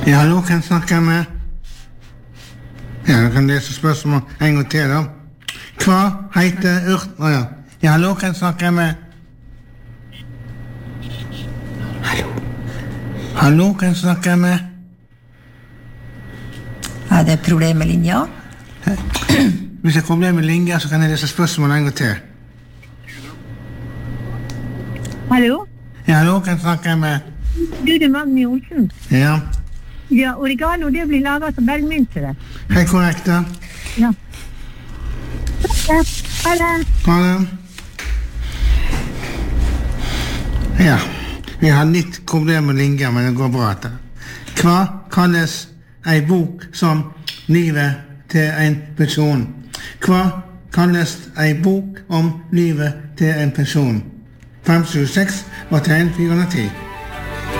Ja, hallo, kan jeg snakke med? Ja, jeg kan lese spørsmål en gang til da. Hva heter urten? Ja. Ja, hallo, kan jeg snakke med? Hallo, kan jeg snakke med? Er det problem med linja? Hvis jeg kommer med linja, så kan jeg lese spørsmål en gang til. Hallo? Ja, hallo, kan jeg snakke med? Du, det er Magni Olsen. Ja. Ja, oregano, det blir laget som bergmynte. Helt korrekt da. Ja. Ha det. Ha det. Ja, vi har litt problem med linja, men det går bra etter. Hva kalles ei bok som livet til en person? Hva kalles ei bok om livet til en person? 576 og tegn 410.